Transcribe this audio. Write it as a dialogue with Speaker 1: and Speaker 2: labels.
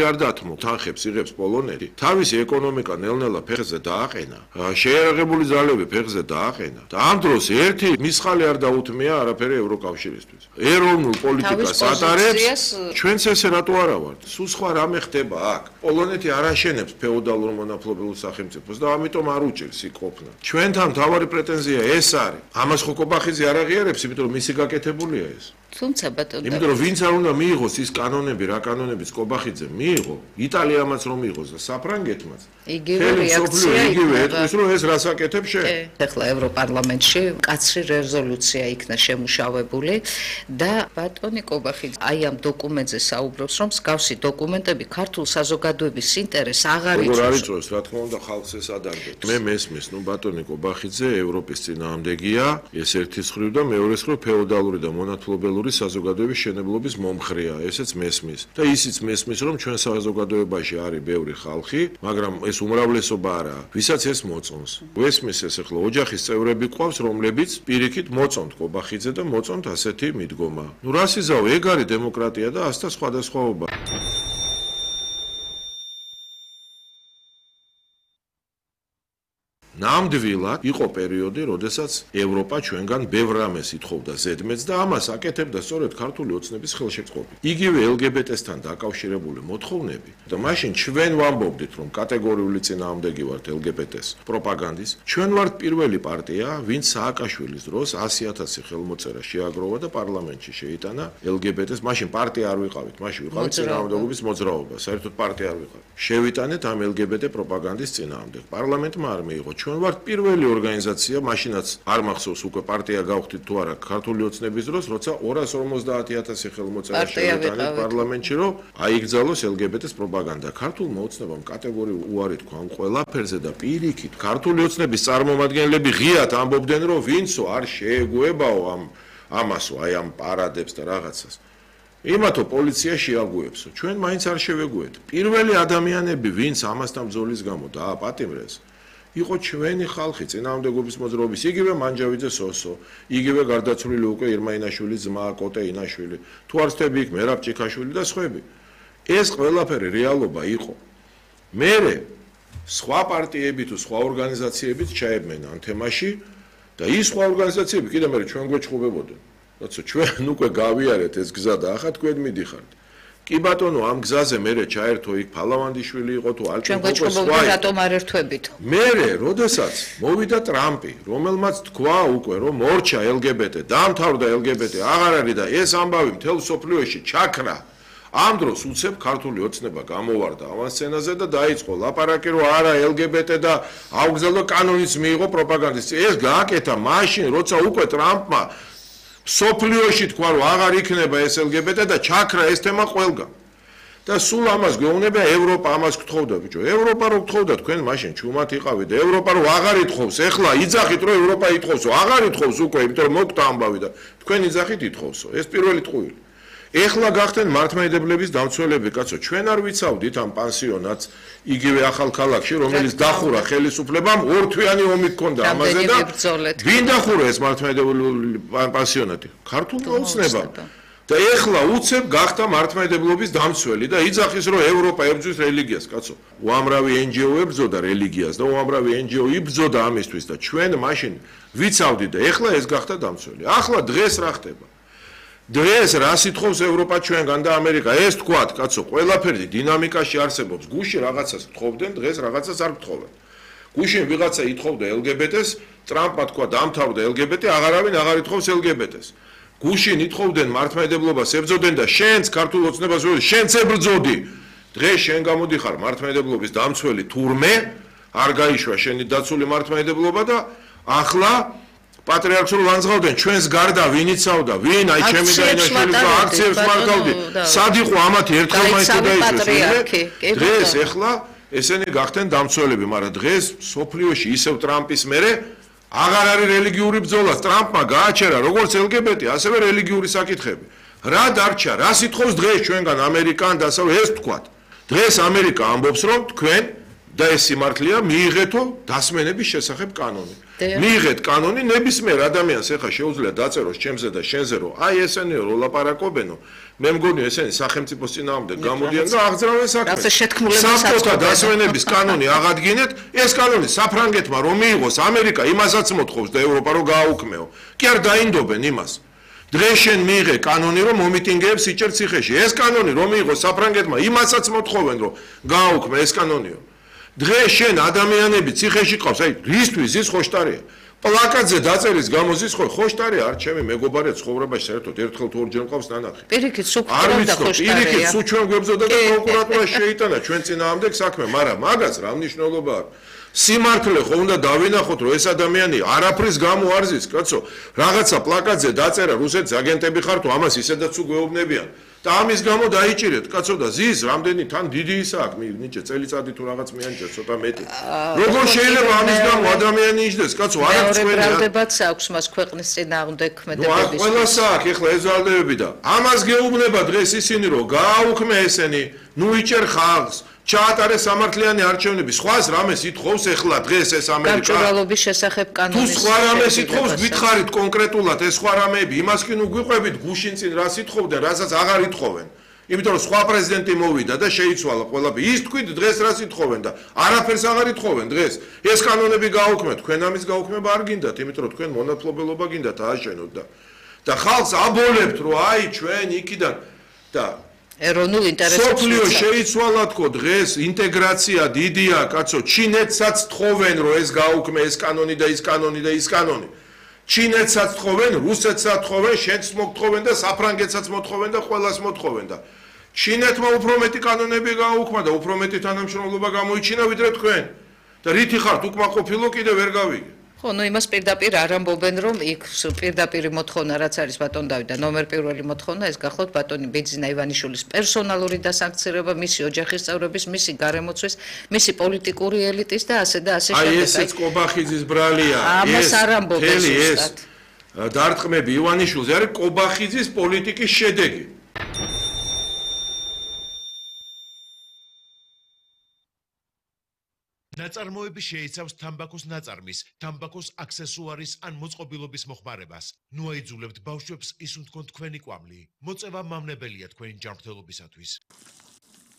Speaker 1: არ დათმო, თანხებს იღებს პოლონეთი, თავისი ეკონომიკა ნელ-ნელა ფეხზე დააყენა, შეიარაღებული ძალები ფეხზე დააყენა და ამ დროს ერთი მისხალი არ დაუთმია არაფერი ევროკავშირისთვის. ეროვნულ პოლიტიკას ატარებს, ჩვენც ესე რატო არა ვართ? სულ სხვა რამე ხდება აქ. პოლონეთი არ აშენებს ფეოდალურ მონაპოლეობურ სახელმწიფოს და ამიტომ არ უჭერს იქ ყოფნა. ჩვენთან მთავარი პრეტენზია ეს არის. ამას ხო კობახიძე არ აღიარებს, იმიტომ რომ მისი გაკეთებულია ეს.
Speaker 2: თუმცა ბატონო
Speaker 1: იმიტომ რომ ვინც არ უნდა მიიღოს ის კანონები, რა კანონებიც კობახიძე მიიღო, იტალიამაც რომ მიიღოს და საფრანგეთმაც.
Speaker 2: იგივე რეაქცია
Speaker 1: იგივე ეთქვის რომ ეს რას აკეთებს შენ?
Speaker 2: ეხლა ევროპარლამენტში კაცრი რეზოლუცია იქნა შემუშავებული და ბატონი კობახიძე აი ამ დოკუმენტზე საუბრობს, რომ მსგავსი დოკუმენტები ქართულ საზოგადოების ინტერესს აღარ
Speaker 1: იწვევს.
Speaker 2: იწვევს.
Speaker 1: არ იწვევს, რა თქმა უნდა, ხალხს ეს ადარდებს. მე მესმის, ბატონი კობახიძე ევროპის წინააღმდეგია, ეს ერთი მხრივ და მეორე მხრივ ფეოდალური და მონათლობელური საზოგადოების შენებლობის მომხრეა, ესეც მესმის. და ისიც მესმის, რომ ჩვენ საზოგადოებაში არის ბევრი ხალხი, მაგრამ ეს უმრავლესობა არაა, ვისაც ეს მოწონს. მესმის ეს ახლა ოჯახის წევრები ყავს, რომლებიც პირიქით მოწონთ კობახიძე და მოწონთ ასეთი მიდგომა. ნუ რას იზავ, ეგ არის დემოკრატია და ასთა სხვადასხვაობა. ნამდვილად იყო პერიოდი, როდესაც ევროპა ჩვენგან ბევრ რამეს ითხოვდა ზედმეტს და ამას აკეთებდა სწორედ ქართული ოცნების ხელშეწყობით. იგივე LGBT-სთან დაკავშირებული მოთხოვნები და მაშინ ჩვენ ვამბობდით, რომ კატეგორიული წინააღმდეგი ვართ LGBT-ს პროპაგანდის. ჩვენ ვართ პირველი პარტია, ვინც სააკაშვილის დროს 100,000 ხელმოწერა შეაგროვა და პარლამენტში შეიტანა LGBT-ს. მაშინ პარტია არ ვიყავით, მაშინ ვიყავით წინააღმდეგობის მოძრაობა, საერთოდ პარტია არ ვიყავით. შევიტანეთ ამ LGBT პროპაგანდის წინააღმდეგ. პარლამენტმა არ მიიღო. ჩვენ ვართ პირველი ორგანიზაცია, მაშინაც არ მახსოვს უკვე პარტია გავხდით თუ არა ქართული ოცნების დროს, როცა 250,000 ხელმოწერა შევიტანეთ პარლამენტში, რომ აიგზავნოს LGBT-ს პროპაგანდა. ქართულმა ოცნებამ კატეგორიულ უარი თქვა ამ ყველაფერზე და პირიქით ქართული ოცნების წარმომადგენლები ღიად ამბობდნენ, რომ ვინცო არ შეეგუებაო ამასო, აი ამ პარადებს და რაღაცას. იმათო პოლიცია შეაგუებსო. ჩვენ მაინც არ შევეგუეთ. პირველი ადამიანები, ვინც ამასთან ბრძოლის გამო დააპატიმრეს, იყო ჩვენი ხალხი, წინააღმდეგობის მოძრაობის, იგივე მანჯავიძე სოსო, იგივე გარდაცვლილი უკვე ირმა-ინაშვილის ძმა კოტე ინაშვილი, თუ არ ვცდები იქ მერაბ ჭიქაშვილი და სხვები. ეს ყველაფერი რეალობა იყო. მერე სხვა პარტიები თუ სხვა ორგანიზაციებიც ჩაებმენ ამ თემაში და ის სხვა ორგანიზაციები კიდე მერე ჩვენ გვეჩხუბებოდნენ. როცა ჩვენ უკვე გავიარეთ ეს გზა და ახლა თქვენ მიდიხართ. კი ბატონო, ამ გზაზე მერე ჩაერთო იქ ფალავანდიშვილი იყო თუ ალტინკოპო სხვა.
Speaker 2: რატომ არ ერთვებით?
Speaker 1: მერე, როდესაც მოვიდა ტრამპი, რომელმაც თქვა უკვე, რომ მორჩა LGBT, დაამთავრდა LGBT, აღარ არის და ეს ამბავი მთელ სოფლიოში ჩაქრა. ამ დროს უცებ ქართული ოცნება გამოვარდა ავანსცენაზე და დაიწყო ლაპარაკი, რომ არა LGBT და აუგზავნო კანონიც მიიღო პროპაგანდის. ეს გააკეთა მაშინ, როცა უკვე ტრამპმა სოფლიოში თქვა, რომ აღარ იქნება ეს LGBT და ჩაქრა ეს თემა ყველგან. და სულ ამას გვეუბნება ევროპა, ამას გთხოვდა ბიჭო. ევროპა რო გთხოვდა, თქვენ მაშინ ჩუმად იყავით და ევროპა რო აღარ ითხოვს, ეხლა იძახით რომ ევროპა ითხოვსო, აღარ ითხოვს უკვე, იმიტომ რომ მოგდა ამბავი და თქვენ იძახით ითხოვსო. ეს პირველი ტყუილი. ეხლა გახდნენ მართლმადიდებლების დამცველები, კაცო, ჩვენ არ ვიცავდით ამ პანსიონატს იგივე ახალქალაქში, რომელიც დახურა ხელისუფლებამ, ორთვიანი ომი ჰქონდა ამაზე და ვინ დახურა ეს მართლმადიდებლური პანსიონატი? ქართული ოცნება. და ეხლა უცებ გახდა მართლმადიდებლობის დამცველი და იძახის რომ ევროპა ებრძვის რელიგიას, კაცო. უამრავი NGO ებრძოდა რელიგიას და უამრავი NGO იბრძოდა ამისთვის და ჩვენ მაშინ ვიცავდით და ეხლა ეს გახდა დამცველი. ახლა დღეს რა ხდება? დღეს რას ითხოვს ევროპა ჩვენგან და ამერიკა? ეს თქვათ, კაცო, ყველაფერი დინამიკაში არსებობს. გუშინ რაღაცას თხოვდნენ, დღეს რაღაცას არ გთხოვენ. გუშინ ვიღაცა ითხოვდა LGBT-ს, ტრამპმა თქვა დამთავრდა LGBT, აღარავინ აღარ ითხოვს LGBT-ს. გუშინ ითხოვდნენ მართლმადიდებლობას, ებრძოდნენ და შენც ქართულ ოცნებას ვეუბნები, შენც ებრძოდი. დღეს შენ გამოდიხარ მართლმადიდებლობის დამცველი თურმე, არ გაიშვა შენი დაცული მართლმადიდებლობა და ახლა პატრიარქს რო ლანძღავდნენ, ჩვენს გარდა ვინ იცავდა, ვინ აი ჩემი და ინაშვილის აქციებს მართავდი. სად იყო ამათი ერთხელ მაინც დაიწყეს. დღეს ეხლა ესენი გახდნენ დამცველები, მაგრამ დღეს სოფლიოში ისევ ტრამპის მერე აღარ არის რელიგიური ბრძოლა. ტრამპმა გააჩერა როგორც LGBT, ასევე რელიგიური საკითხები. რა დარჩა? რას ითხოვს დღეს ჩვენგან ამერიკან დასავლეთ ეს თქვათ. დღეს ამერიკა ამბობს, რომ თქვენ და ეს სიმართლეა მიიღეთო დასმენების შესახებ კანონი. მიიღეთ კანონი, ნებისმიერ ადამიანს ეხა შეუძლია დაწეროს ჩემზე და შენზე, რომ აი ესენიო რო ლაპარაკობენო, მე მგონი ესენი სახელმწიფოს წინააღმდეგ გამოდიან და აღძრავენ საქმეს. საბჭოთა დასვენების კანონი აღადგინეთ, ეს კანონი საფრანგეთმა რომ მიიღოს, ამერიკა იმასაც მოთხოვს და ევროპა რომ გააუქმეო. კი არ დაინდობენ იმას. დღეს შენ მიიღე კანონი რომ მომიტინგეებს იჭერ ციხეში. ეს კანონი რომ მიიღოს საფრანგეთმა, იმასაც მოთხოვენ რომ გააუქმე ეს კანონიო. დღეს შენ ადამიანები ციხეში ყავს, აი რისთვის ის ხოშტარია. პლაკატზე დაწერის გამოზის ხოშტარია, არ ჩემი მეგობარია ცხოვრებაში საერთოდ ერთხელ თუ ორჯერ მყავს ნანახი.
Speaker 2: პირიქით სუფრდა ხოშტარია.
Speaker 1: პირიქით სულ ჩვენ გვებზოდა და პროკურატურა შეიტანა ჩვენ წინააღმდეგ საქმე, მაგრამ მაგას რა მნიშვნელობა აქვს? სიმართლე ხო უნდა დავინახოთ რომ ეს ადამიანი არაფრის გამო არ ზის, კაცო, რაღაცა პლაკატზე დაწერა რუსეთის აგენტები ხარ თუ ამას ისედაც უგეუბნებიან. და ამის გამო დაიჭირეთ, კაცო და ზის რამდენი თან დიდი ისა აქვს, ნიჭე წელიწადი თუ რაღაც მეანჭა ცოტა მეტი. როგორ შეიძლება ამის გამო ადამიანი იჯდეს, კაცო, არ აქვს ყველი.
Speaker 2: ბრალდებაც აქვს მას ქვეყნის წინააღმდეგ ქმედებების.
Speaker 1: ყველას აქვს ეხლა ეს ვალდებები და ამას გეუბნება დღეს ისინი რომ გააუქმე ესენი, ნუ იჭერ ხალხს. ჩაატარეს სამართლიანი არჩევნები. სხვას რამეს ითხოვს ეხლა დღეს ეს ამერიკა?
Speaker 2: გამჭვირვალობის შესახებ კანონის.
Speaker 1: თუ სხვა რამეს ითხოვს, გითხარით კონკრეტულად ეს სხვა რამეები, იმას კი ნუ გვიყვებით გუშინ წინ რას ითხოვდნენ, რასაც აღარ ითხოვენ. იმიტომ რომ სხვა პრეზიდენტი მოვიდა და შეიცვალა ყველაფერი. ის თქვით დღეს რას ითხოვენ და არაფერს აღარ ითხოვენ დღეს. ეს კანონები გააუქმეთ, თქვენ ამის გაუქმება არ გინდათ, იმიტომ რომ თქვენ მონათლობელობა გინდათ ააშენოთ და ხალხს აბოლებთ რომ აი ჩვენ იქიდან და
Speaker 2: ეროვნულ ინტერესებს
Speaker 1: სოფლიო შეიცვალა თქო დღეს ინტეგრაცია დიდია კაცო ჩინეთსაც თხოვენ რომ ეს გაუქმე ეს კანონი და ის კანონი და ის კანონი ჩინეთსაც თხოვენ რუსეთსაც თხოვენ შენც მოგთხოვენ და საფრანგეთსაც მოთხოვენ და ყველას მოთხოვენ და ჩინეთმა უფრო მეტი კანონები გააუქმა და უფრო მეტი თანამშრომლობა გამოიჩინა ვიდრე თქვენ და რითი ხართ უკმაყოფილო კიდე ვერ გავიგე
Speaker 2: ხო, ნუ იმას პირდაპირ არ ამბობენ, რომ იქ პირდაპირი მოთხოვნა რაც არის ბატონ დავით და ნომერ პირველი მოთხოვნა ეს გახლავთ ბატონი ბიძინა ივანიშვილის პერსონალური დასანქცირება, მისი ოჯახის წევრების, მისი გარემოცვის, მისი პოლიტიკური ელიტის და ასე შემდეგ.
Speaker 1: აი ესეც კობახიძის ბრალია.
Speaker 2: ამას არ ამბობენ ზუსტად.
Speaker 1: დარტყმები ივანიშვილზე არის კობახიძის პოლიტიკის შედეგი.
Speaker 3: ნაწარმოები შეიცავს თამბაქოს ნაწარმის, თამბაქოს აქსესუარის ან მოწყობილობის მოხმარებას. ნუ აიძულებთ ბავშვებს ისუნთქონ თქვენი კვამლი. მოწევა მავნებელია თქვენი ჯანმრთელობისათვის.